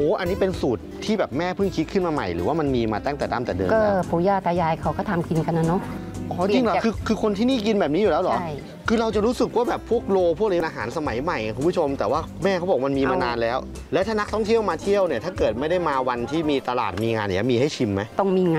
อันนี้เป็นสูตรที่แบบแม่เพิ่งคิดขึ้นมาใหม่หรือว่ามันมีมาตั้งแต่ดั้งแต่เดิมก็แล้วปู่ย่าตายายเขาก็ทำกินกันนะเนาะอ๋อจริงเหรอคือคนที่นี่กินแบบนี้อยู่แล้วเหรอใช่คือเราจะรู้สึกว่าแบบพวกโลพวกนี้อาหารสมัยใหม่คุณผู้ชม แต่ว่าแม่เขาบอกมันมีมานานแล้ว และถ้านักท่องเที่ยวมาเที่ยวเนี่ยถ้าเกิดไม่ได้มาวันที่มีตลาดมีงานเนี่ยมีให้ชิมไหมต้องมีงาน